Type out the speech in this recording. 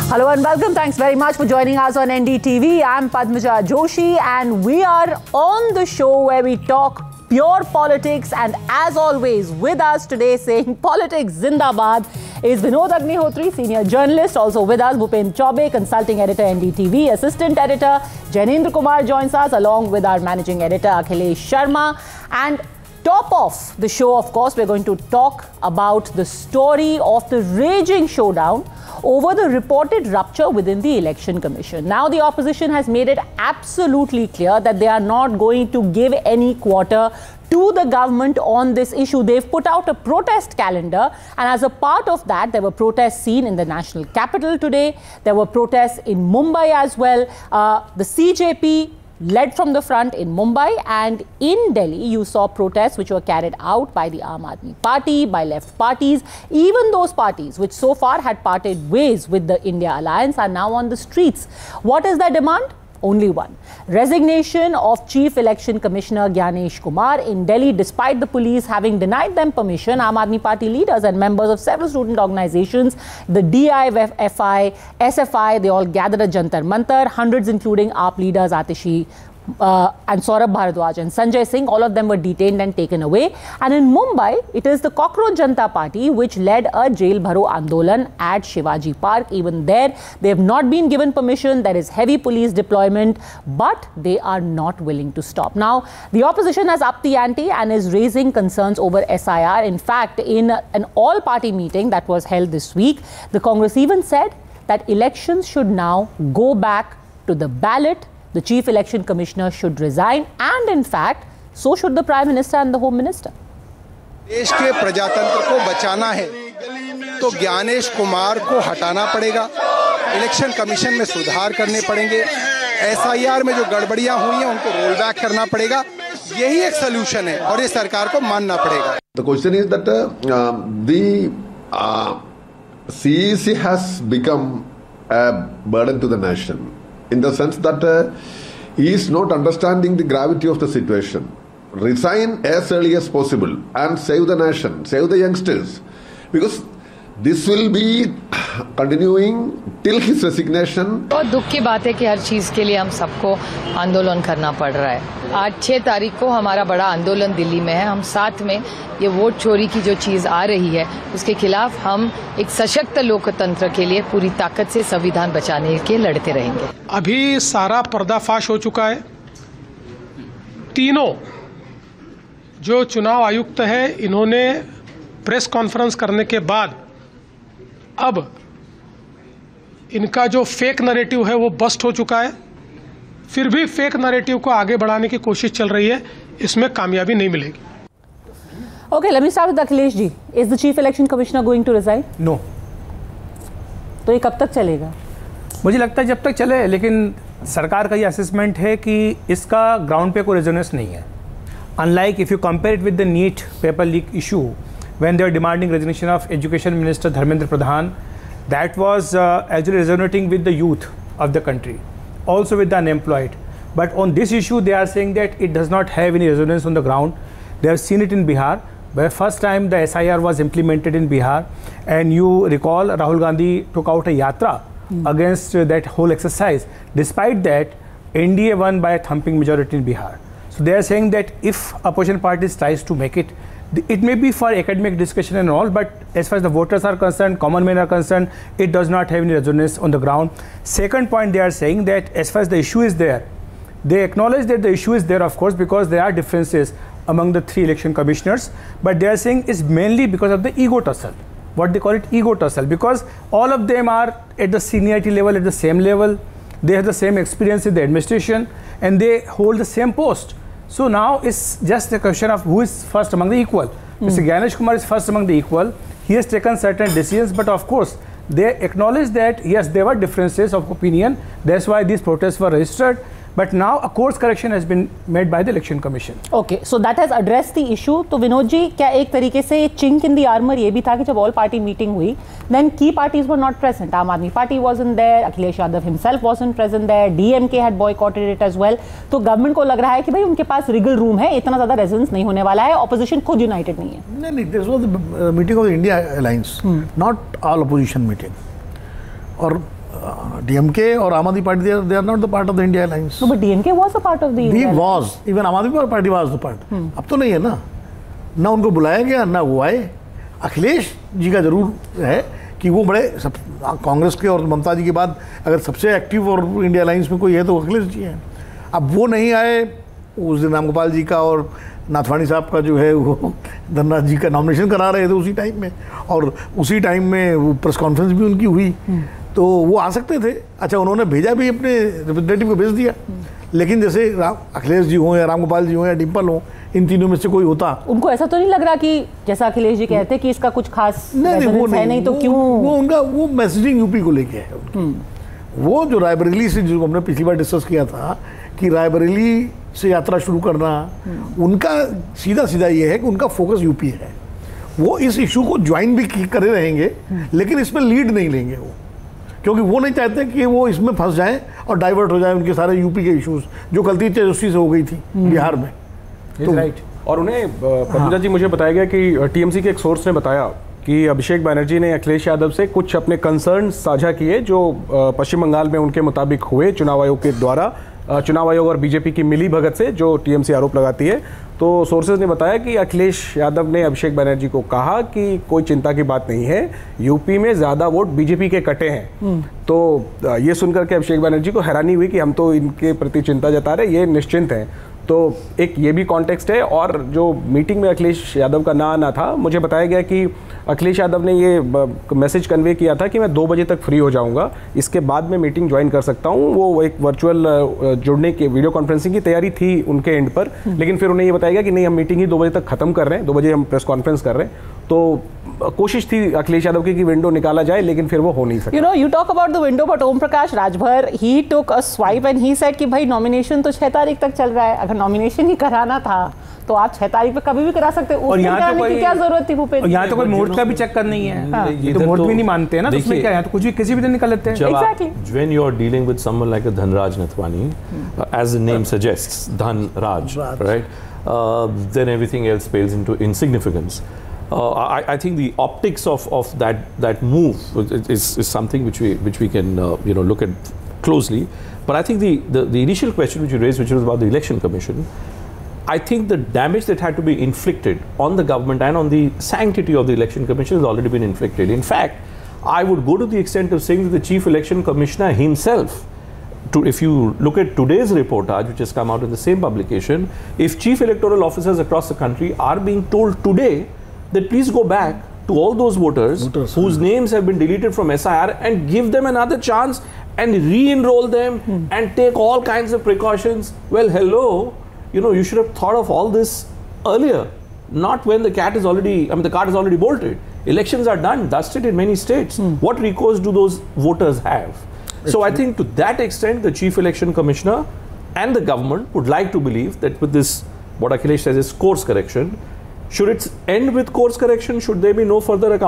Hello and welcome. Thanks very much for joining us on NDTV. I'm Padmaja Joshi and we are on the show where we talk pure politics, and as always with us today saying politics Zindabad is Vinod Agnihotri, senior journalist. Also with us Bhupendra Chaube, consulting editor NDTV, assistant editor Jainendra Kumar joins us along with our managing editor Akhilesh Sharma. And top of the show, of course, we're going to talk about the story of the raging showdown over the reported rupture within the Election Commission. Now, the opposition has made it absolutely clear that they are not going to give any quarter to the government on this issue. They've put out a protest calendar, and as a part of that, there were protests seen in the national capital today. There were protests in Mumbai as well. The CJP led from the front in Mumbai, and in Delhi you saw protests which were carried out by the Aam Aadmi Party, by left parties. Even those parties which so far had parted ways with the India Alliance are now on the streets. What is their demand? Only one: resignation of Chief Election Commissioner Gyanesh Kumar in Delhi. Despite the police having denied them permission, Aam Aadmi Party leaders and members of several student organizations, the DIFI, SFI, they all gathered at Jantar Mantar. Hundreds, including AAP leaders Atishi and Saurabh Bharadwaj and Sanjay Singh, all of them were detained and taken away. And in Mumbai, it is the Cockroach Janata Party which led a Jail Bharo Andolan at Shivaji Park. Even there, they have not been given permission. There is heavy police deployment, but they are not willing to stop. Now, the opposition has upped the ante and is raising concerns over SIR. In fact, in an all-party meeting that was held this week, the Congress even said that elections should now go back to the ballot. The Chief Election Commissioner should resign, and in fact, so should the Prime Minister and the Home Minister. देश के प्रजातंत्र को बचाना है तो ज्ञानेश कुमार को हटाना पड़ेगा, इलेक्शन कमीशन में सुधार करने पड़ेंगे, SIR में जो गड़बड़ियां हुई हैं उनको रोल बैक करना पड़ेगा. यही एक सलूशन है और ये सरकार को मानना पड़ेगा. The question is that the CEC has become a burden to the nation, in the sense that he is not understanding the gravity of the situation. Resign as early as possible and save the nation, save the youngsters, because this will be continuing till his resignation. बहुत दुख की बात है कि हर चीज के लिए हम सबको आंदोलन करना पड़ रहा है. आज 6 तारीख को हमारा बड़ा आंदोलन दिल्ली में है. हम साथ में ये वोट चोरी की जो चीज आ रही है उसके खिलाफ हम एक सशक्त लोकतंत्र के लिए पूरी ताकत से संविधान बचाने के लड़ते रहेंगे. अभी सारा पर्दाफाश हो चुका है. तीनों जो चुनाव आयुक्त है, इन्होंने प्रेस कॉन्फ्रेंस करने के बाद अब इनका जो फेक नैरेटिव है वो बस्ट हो चुका है. फिर भी फेक नैरेटिव को आगे बढ़ाने की कोशिश चल रही है, इसमें कामयाबी नहीं मिलेगी. Okay, let me start with Akhilesh ji. Is the Chief Election Commissioner going to resign? No. तो ये कब तक चलेगा? मुझे लगता है जब तक चले, लेकिन सरकार का ये असेसमेंट है कि इसका ग्राउंड पे कोई रेजोनेंस नहीं है. Unlike if you compare it with the NEET paper leak issue, when they were demanding resignation of Education Minister Dharmendra Pradhan, that was actually resonating with the youth of the country, also with the unemployed. But on this issue, they are saying that it does not have any resonance on the ground. They have seen it in Bihar, where first time the SIR was implemented in Bihar, and you recall Rahul Gandhi took out a yatra against that whole exercise. Despite that, NDA won by a thumping majority in Bihar. So they are saying that if opposition parties tries to make it, it may be for academic discussion and all, but as far as the voters are concerned, common men are concerned, it does not have any resonance on the ground. Second point, they are saying that as far as the issue is there, they acknowledge that the issue is there, of course, because there are differences among the 3 election commissioners, but they are saying it's mainly because of the ego tussle. What they call it, ego tussle, because all of them are at the seniority level, at the same level, they have the same experience in the administration, and they hold the same post. So now it's just a question of who is first among the equal. Mr. Gyanesh Kumar is first among the equal. He has taken certain decisions, but of course, they acknowledge that yes, there were differences of opinion. That's why these protests were registered. But now a course correction has been made by the Election Commission. Okay, so that has addressed the issue. तो विनोद जी, क्या एक तरीके से chink in the armor ये भी था कि जब all party meeting हुई, then key parties were not present. Aam Aadmi Party wasn't there, Akhilesh Yadav himself wasn't present there, DMK had boycotted it as well. तो government को लग रहा है कि भाई उनके पास regal room है, इतना ज़्यादा resonance नहीं होने वाला है, opposition खुद united नहीं है. नहीं, this was the meeting of the India Alliance, not all opposition meeting. और डीएमके और आम आदमी party they are not the part of the India alliance. No, but DMK was a part of the India alliance. Was even आम आदमी party was the part. अब तो नहीं है ना उनको बुलाया गया ना वो आए। अखिलेश जी का जरूर है कि वो बड़े कांग्रेस के और ममता जी के बाद अगर सबसे एक्टिव और इंडिया अलायंस में कोई है तो अखिलेश जी हैं। अब वो नहीं आए, उस दिन रामगोपाल जी का और नाथवाणी साहब का जो है वो धनराज जी का नॉमिनेशन करा रहे थे उसी टाइम में, और उसी टाइम में वो प्रेस कॉन्फ्रेंस भी उनकी हुई, तो वो आ सकते थे। अच्छा, उन्होंने भेजा भी, अपने रिप्रेजेंटेटिव को भेज दिया, लेकिन जैसे अखिलेश जी हों या रामगोपाल जी हों या डिम्पल हों, इन तीनों में से कोई होता। उनको ऐसा तो नहीं लग रहा कि जैसा अखिलेश जी कहते हैं कि इसका कुछ खास नहीं तो क्यों? वो उनका वो मैसेजिंग यूपी को लेके है। वो जो रायबरेली से, जो हमने पिछली बार डिस्कस किया था कि रायबरेली से यात्रा शुरू करना, उनका सीधा ये है कि उनका फोकस यूपी है। वो इस इशू को ज्वाइन भी करे रहेंगे, लेकिन इसमें लीड नहीं लेंगे वो, क्योंकि वो नहीं चाहते कि वो इसमें फंस जाएं और डाइवर्ट हो जाए उनके सारे यूपी के इश्यूज, जो गलती तेजस्वी से हो गई थी बिहार में। तो राइट। और उन्हें पद्मजा जी, मुझे बताया गया कि टीएमसी के एक सोर्स ने बताया कि अभिषेक बनर्जी ने अखिलेश यादव से कुछ अपने कंसर्न साझा किए जो पश्चिम बंगाल में उनके मुताबिक हुए चुनाव आयोग के द्वारा, चुनाव आयोग और बीजेपी की मिली भगत से, जो टीएमसी आरोप लगाती है। तो सोर्सेज ने बताया कि अखिलेश यादव ने अभिषेक बनर्जी को कहा कि कोई चिंता की बात नहीं है, यूपी में ज़्यादा वोट बीजेपी के कटे हैं। तो ये सुनकर के अभिषेक बनर्जी को हैरानी हुई कि हम तो इनके प्रति चिंता जता रहे, ये निश्चिंत हैं। तो एक ये भी कॉन्टेक्स्ट है। और जो मीटिंग में अखिलेश यादव का ना आना था, मुझे बताया गया कि अखिलेश यादव ने ये मैसेज कन्वे किया था कि मैं 2 बजे तक फ्री हो जाऊंगा, इसके बाद मैं मीटिंग ज्वाइन कर सकता हूं। वो एक वर्चुअल जुड़ने की, वीडियो कॉन्फ्रेंसिंग की तैयारी थी उनके एंड पर, लेकिन फिर उन्हें ये बताया गया कि नहीं, हम मीटिंग ही 2 बजे तक खत्म कर रहे हैं, 2 बजे हम प्रेस कॉन्फ्रेंस कर रहे हैं। तो कोशिश थी अखिलेश यादव की कि विंडो निकाला जाए, लेकिन फिर वो हो नहीं सका। You talk about the window, but Om Prakash Rajbhar, he took a swipe and he said कि भाई नॉमिनेशन तो 6 तारीख तक चल रहा है, अगर नॉमिनेशन ही कराना था तो आप 6 तारीख पे कभी भी करा सकते हो। और यहाँ तो कोई क्या जरूरत थी भूपेंद्र? यहाँ तो कोई वोट का भी चक्कर नहीं है, ये तो वोट भी नहीं मानते हैं ना, तो उसमें क्या है, तो कुछ भी किसी भी दिन निकल लेते हैं। Exactly. When you are dealing with someone like a Dhanraj Nathwani, as the name suggests, Dhanraj, right? Then everything else pales into insignificance. I think the optics of that move is something which we can look at closely. But I think the initial question which you raised, which was about the election commission, I think the damage that had to be inflicted on the government and on the sanctity of the election commission has already been inflicted. In fact, I would go to the extent of saying that the chief election commissioner himself, if you look at today's reportage which has come out in the same publication, if chief electoral officers across the country are being told today that please go back to all those voters whose names have been deleted from SIR and give them another chance and re-enroll them and take all kinds of precautions. Well, hello, you should have thought of all this earlier, not when the cart is already bolted. Elections are done, dusted in many states. What recourse do those voters have? So I think to that extent, the chief election commissioner and the government would like to believe that with this, what Akhilesh says is course correction, should it end with course correction? Should there be no further account?